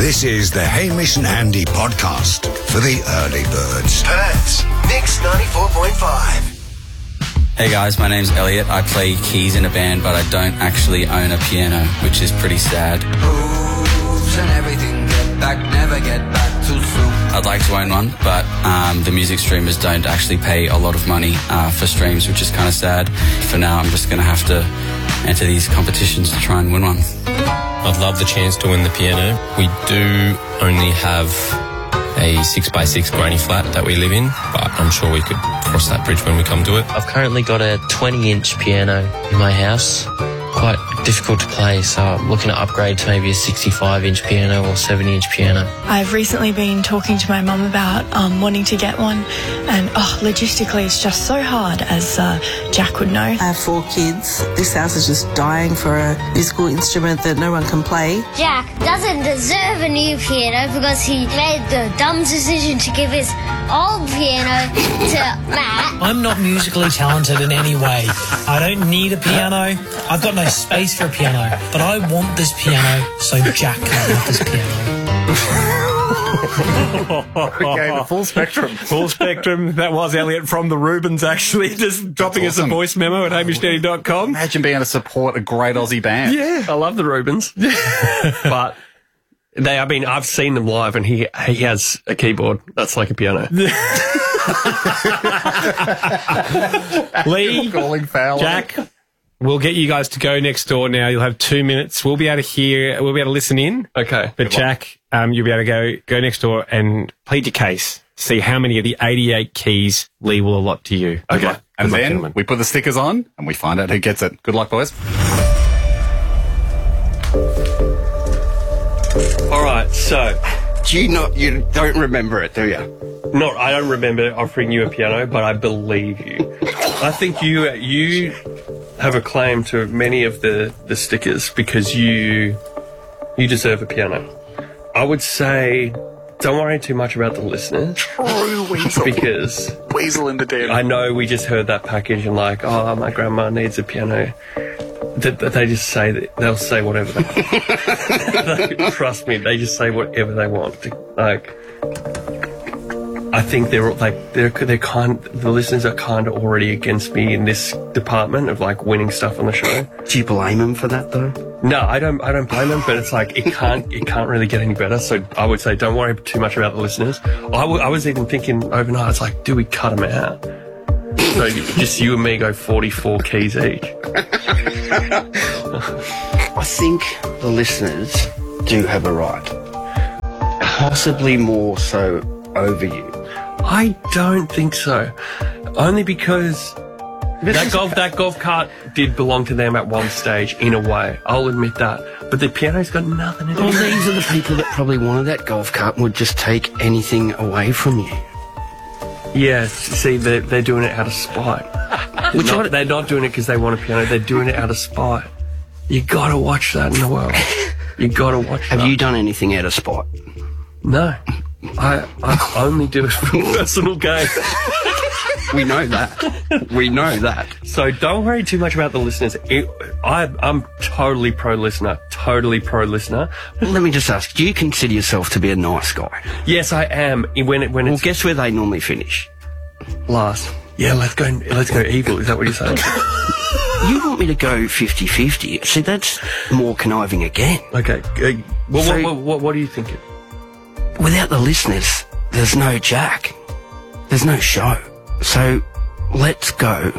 This is the Hamish and Andy podcast for the early birds. Perth's Mix 94.5. Hey guys, my name's Elliot. I play keys in a band, but I don't actually own a piano, which is pretty sad. Moves and everything, get back, never get back too soon. I'd like to own one, but the music streamers don't actually pay a lot of money for streams, which is kind of sad. For now, I'm just going to have to enter these competitions to try and win one. I'd love the chance to win the piano. We do only have a 6x6 granny flat that we live in, but I'm sure we could cross that bridge when we come to it. I've currently got a 20-inch piano in my house. Quite difficult to play, so I'm looking to upgrade to maybe a 65-inch piano or 70-inch piano. I've recently been talking to my mum about wanting to get one, and logistically it's just so hard, as Jack would know. I have 4 kids. This house is just dying for a musical instrument that no one can play. Jack doesn't deserve a new piano because he made the dumb decision to give his old piano to Matt. I'm not musically talented in any way. I don't need a piano. I've got no space for a piano, but I want this piano so Jack can have this piano. Okay, the full spectrum. Full spectrum. That was Elliot from the Rubens, actually, just dropping us a voice memo at hamishnetty.com. Imagine being able to support a great Aussie band. Yeah. I love the Rubens. But I've seen them live, and he has a keyboard that's like a piano. Lee, calling foul. Jack, we'll get you guys to go next door now. You'll have 2 minutes. We'll be able to listen in. Okay. But Jack, you'll be able to go next door and plead your case. See how many of the 88 keys Lee will allot to you. Okay. And then we put the stickers on and we find out who gets it. Good luck, boys. All right, so you don't remember it, do you? No, I don't remember offering you a piano, but I believe you. I think you have a claim to many of the stickers because you deserve a piano. I would say don't worry too much about the listeners. True weasel. Because weasel in the den. I know we just heard that package and like, oh, my grandma needs a piano. They just say that they'll say whatever they want. Trust me, they just say whatever they want. Like, I think the listeners are kind of already against me in this department of like winning stuff on the show. Do you blame them for that though? No, I don't blame them, but it's like it can't really get any better. So I would say don't worry too much about the listeners. I was even thinking overnight, it's like, do we cut them out? So just you and me go 44 keys each. I think the listeners do have a right. Possibly more so over you. I don't think so. Only because that golf cart did belong to them at one stage, in a way. I'll admit that. But the piano's got nothing to do with it. Well, these are the people that probably wanted that golf cart and would just take anything away from you. Yeah, see, they're doing it out of spite. They're not doing it because they want a piano. They're doing it out of spite. You gotta watch that in the world. You gotta watch that. Have you done anything out of spite? No. I only do it for personal gain. We know that. We know that. So don't worry too much about the listeners. I'm totally pro-listener. Totally pro-listener. Let me just ask, do you consider yourself to be a nice guy? Yes, I am. Well, guess where they normally finish? Last. Yeah, let's go evil. Is that what you're saying? You want me to go 50-50? See, that's more conniving again. Okay. What are you thinking? Without the listeners, there's no Jack. There's no show. So, let's go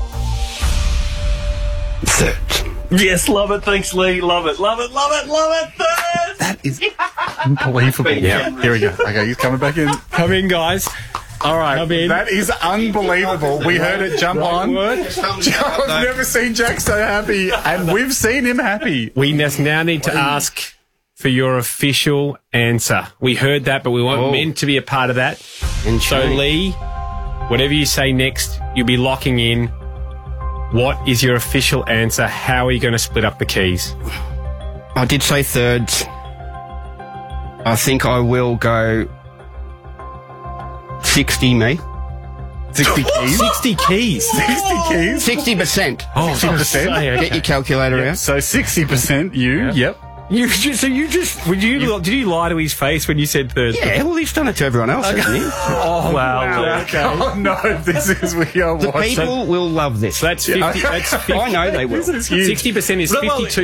third. Yes, love it. Thanks, Lee. Love it. Love it. Love it. Love it. Third. That is unbelievable. Yeah. Here we go. Okay, he's coming back in. Come in, guys. All right. Come in. That is unbelievable. We heard it jump on. I've never seen Jack so happy, and we've seen him happy. We now need to ask for your official answer. We heard that, but we weren't meant to be a part of that. So, Lee, whatever you say next, you'll be locking in. What is your official answer? How are you going to split up the keys? I did say thirds. I think I will go 60 me. 60 keys? 60 keys? 60 keys? 60%. Oh, 60%? Get your calculator out. So 60% you, yep. Did you lie to his face when you said third? Yeah, well, he's done it to everyone else, hasn't he? Oh, wow. Okay. Oh, no, this is we are The watching. people will love this. So that's 50. That's 50. I know they will. 60% is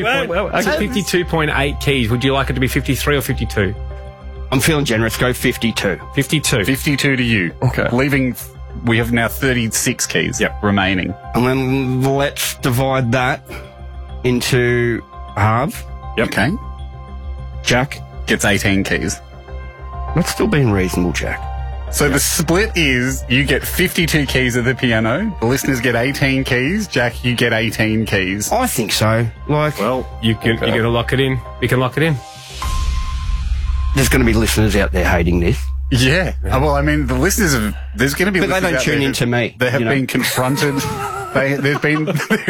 52.8 keys. Would you like it to be 53 or 52? I'm feeling generous. Go 52. 52. 52 to you. Okay. Leaving, we have now 36 keys remaining. And then let's divide that into half. Yep. Okay. Jack gets 18 keys. That's still being reasonable, Jack. So the split is you get 52 keys of the piano, the listeners get 18 keys, Jack, you get 18 keys. I think so. Like, well, you're going to lock it in. You can lock it in. There's going to be listeners out there hating this. Yeah. Well, I mean, the listeners have, there's going to be But they listeners don't out tune there into me. They have been confronted. There's been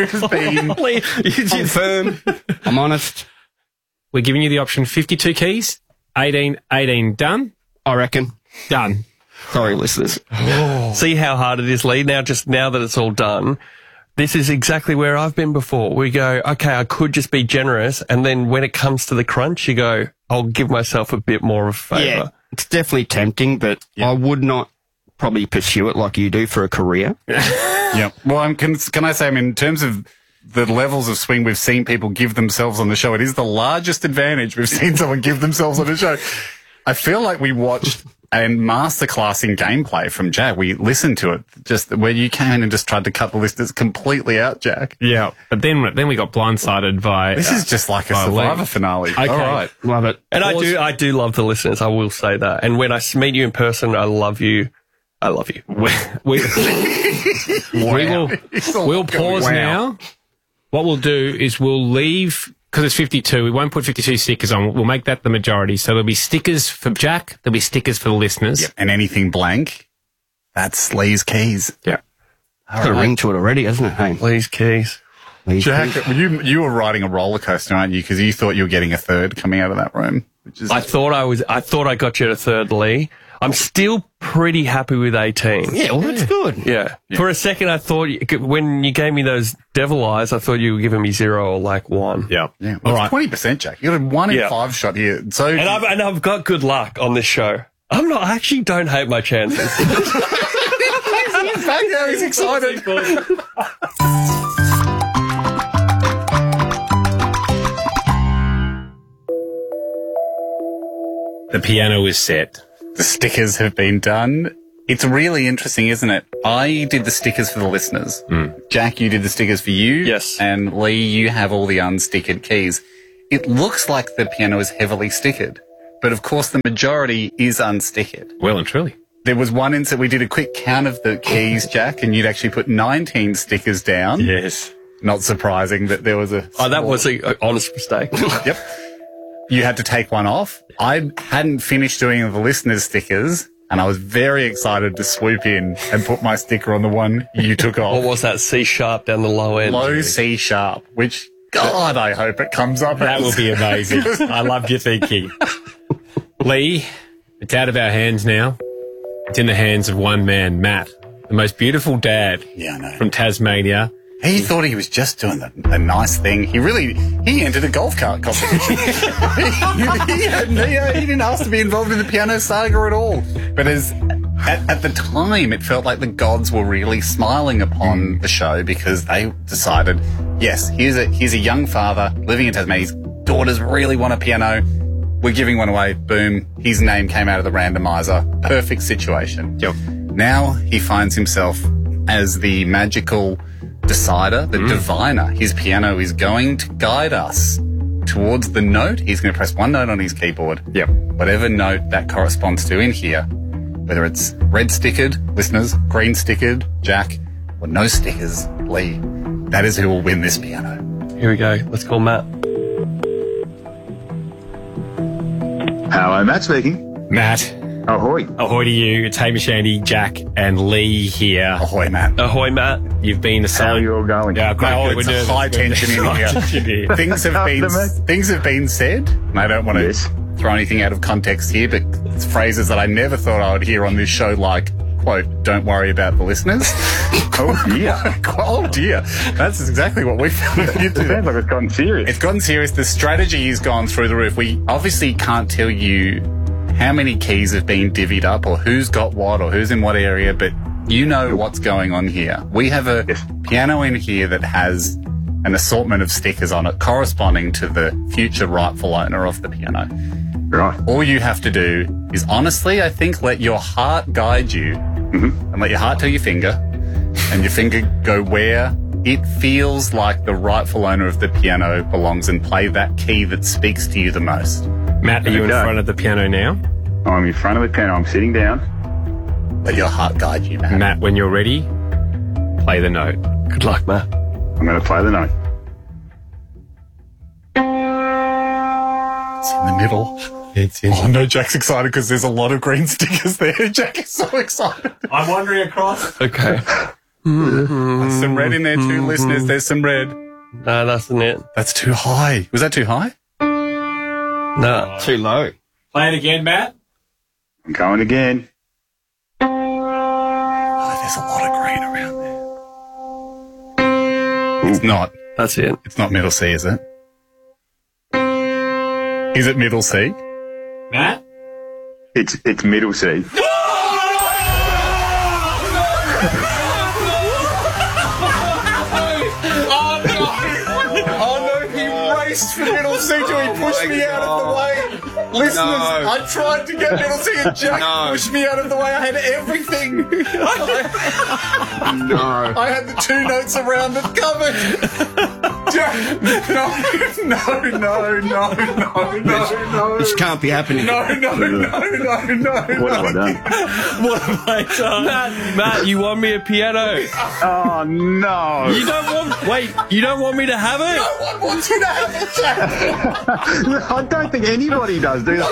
I'm firm. I'm honest. We're giving you the option 52 keys, 18 done. I reckon. Done. Sorry, listeners. See how hard it is, Lee? Now that it's all done, this is exactly where I've been before. We go, okay, I could just be generous. And then when it comes to the crunch, you go, I'll give myself a bit more of a favour. Yeah, it's definitely tempting, but I would not probably pursue it like you do for a career. Yeah. Well, can I say, I mean, in terms of the levels of swing we've seen people give themselves on the show, it is the largest advantage we've seen someone give themselves on a show. I feel like we watched a masterclass in gameplay from Jack. We listened to it just where you came in and just tried to cut the listeners completely out, Jack. Yeah. But then we got blindsided by... This is just like a Survivor finale. Okay. All right. Love it. And I do love the listeners. I will say that. And when I meet you in person, I love you. I love you. We'll pause now. What we'll do is we'll leave, because it's 52, we won't put 52 stickers on. We'll make that the majority. So there'll be stickers for Jack, there'll be stickers for the listeners. Yep. And anything blank, that's Lee's keys. Yeah. Got a ring to it already, hasn't it? Hey, Lee's keys. Jack, you were riding a roller coaster, aren't you? Because you thought you were getting a third coming out of that room. I thought I got you at a third, Lee. I'm still pretty happy with 18. Yeah, well, that's good. Yeah. For a second, I thought, when you gave me those devil eyes, I thought you were giving me 0 or like 1. Yeah. Yeah. Well, it's 20%, Jack. You got a 1 in 5 shot here. So and I've got good luck on this show. I actually don't hate my chances. He's back now. He's excited. The piano is set. The stickers have been done. It's really interesting, isn't it? I did the stickers for the listeners. Jack, you did the stickers for you. Yes. And Lee, you have all the unstickered keys. It looks like the piano is heavily stickered, but of course the majority is unstickered. Well and truly. There was one instance we did a quick count of the keys, Jack, and you'd actually put 19 stickers down. Yes. Not surprising that there was a... that was an honest mistake. Yep. You had to take one off. I hadn't finished doing the listeners' stickers, and I was very excited to swoop in and put my sticker on the one you took off. What was that? C sharp down the low end. Low C sharp, which, God, I hope it comes up. That will be amazing. I loved your thinking. Lee, it's out of our hands now. It's in the hands of one man, Matt, the most beautiful dad from Tasmania. He thought he was just doing a nice thing. He entered a golf cart competition. he didn't ask to be involved in the piano saga at all. But at the time, it felt like the gods were really smiling upon the show because they decided, yes, here's a young father living in Tasmania. His daughters really want a piano. We're giving one away. Boom. His name came out of the randomizer. Perfect situation. Yep. Now he finds himself as the magical decider, the diviner. His piano is going to guide us towards the note. He's going to press one note on his keyboard. Yep. Whatever note that corresponds to in here, whether it's red stickered, listeners, green stickered, Jack, or no stickers, Lee, that is who will win this piano. Here we go. Let's call Matt. Hello, Matt speaking. Matt. Ahoy. Ahoy to you. It's Hamish, Andy, Jack, and Lee here. Ahoy, Matt. Ahoy, Matt. You've been assigned. How are you all going? Yeah, great. It's high tension in here. Things have been said, and I don't want to throw anything out of context here, but it's phrases that I never thought I would hear on this show, like, quote, don't worry about the listeners. Oh dear. That's exactly what we found. It sounds like it's gotten serious. It's gotten serious. The strategy has gone through the roof. We obviously can't tell you how many keys have been divvied up or who's got what or who's in what area, but you know what's going on here. We have a piano in here that has an assortment of stickers on it corresponding to the future rightful owner of the piano. Right. All you have to do is honestly, I think, let your heart guide you and let your heart tell your finger and your finger go where it feels like the rightful owner of the piano belongs and play that key that speaks to you the most. Matt, are you in front of the piano now? I'm in front of the piano. I'm sitting down. Let your heart guide you, Matt. Matt, when you're ready, play the note. Good luck, Matt. I'm going to play the note. It's in the middle. Oh no, Jack's excited because there's a lot of green stickers there. Jack is so excited. I'm wandering across. Okay. There's some red in there too, listeners. There's some red. No, that's not it. That's too high. Was that too high? No, too low. Play it again, Matt. I'm going again. Oh, there's a lot of green around there. It's not. That's it. It's not middle C, is it? Is it middle C? Matt? It's middle C. Oh no, he raced for middle C till he pushed me out of the way. Listeners, I tried to get middle C and Jack pushed me out of the way. I had everything. I had the two notes around it covered. Jack, no. This can't be happening. No. What have I done? What have I done? Matt, you won me a piano. Oh, no. You don't want me to have it? No one wants you to have it, Jack. I don't think anybody does, do they?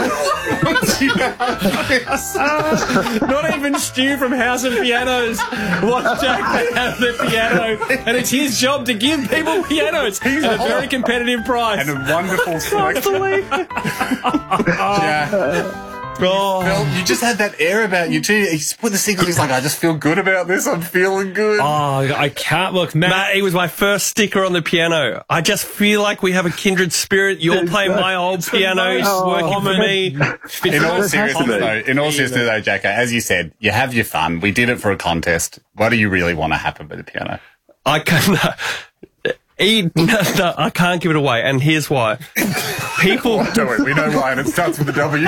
Not even Stu from House of Pianos wants Jack to have the piano, and it's his job to give people pianos at a very competitive price. And a wonderful selection. Jack. You just had that air about you too. He put the single. He's like, I just feel good about this. I'm feeling good. Oh, I can't look, Matt. He was my first sticker on the piano. I just feel like we have a kindred spirit. You're playing my old piano, working for me. In all seriousness, though, Jack, as you said, you have your fun. We did it for a contest. What do you really want to happen with the piano? I can't give it away, and here's why. People do it. We know why, and it starts with a W.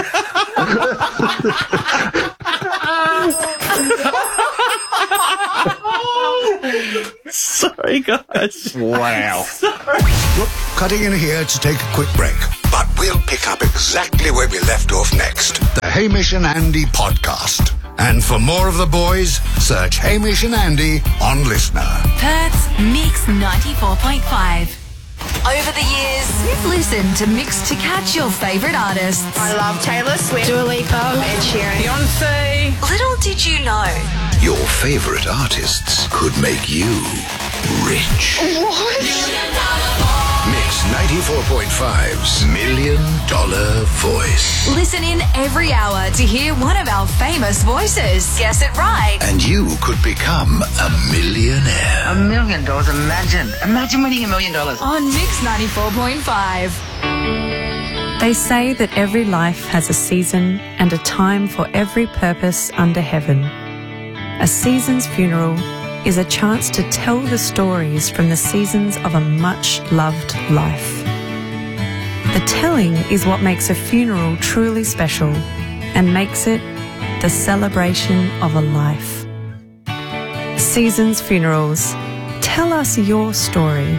Sorry, guys. Wow. Look, cutting in here to take a quick break, but we'll pick up exactly where we left off next. The Hamish and Andy podcast. And for more of the boys, search Hamish and Andy on Listener. Perth's Mix 94.5. Over the years, we've listened to Mix to catch your favourite artists. I love Taylor Swift, Dua Lipa, Ed Sheeran, Beyonce. Little did you know, Your favourite artists could make you rich. What? Mix 94.5's $1 Million Voice. listen in every hour to hear one of our famous voices. Guess it right. And you could become a millionaire. $1 million. Imagine winning $1 million. On Mix 94.5. They say that every life has a season and a time for every purpose under heaven. A season's funeral is a chance to tell the stories from the seasons of a much-loved life. The telling is what makes a funeral truly special and makes it the celebration of a life. Seasons Funerals. Tell us your story.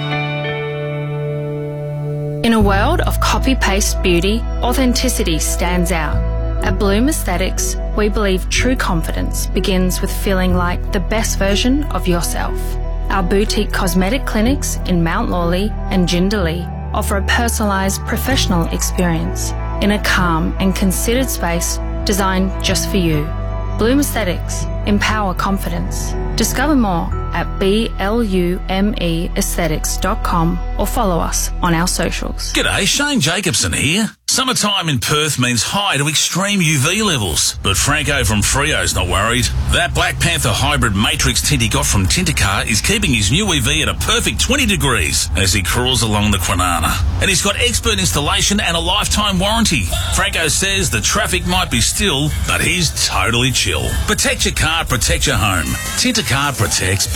In a world of copy-paste beauty, authenticity stands out. At Bloom Aesthetics, we believe true confidence begins with feeling like the best version of yourself. Our boutique cosmetic clinics in Mount Lawley and Jindalee offer a personalised professional experience in a calm and considered space designed just for you. Bloom Aesthetics. Empower confidence. Discover more at BLUMEaesthetics.com or follow us on our socials. G'day, Shane Jacobson here. Summertime in Perth means high to extreme UV levels, but Franco from Freo's not worried. That Black Panther hybrid matrix tint he got from Tintercar is keeping his new EV at a perfect 20 degrees as he crawls along the Kwinana. And he's got expert installation and a lifetime warranty. Franco says the traffic might be still, but he's totally chill. Protect your car, protect your home. Tintercar protects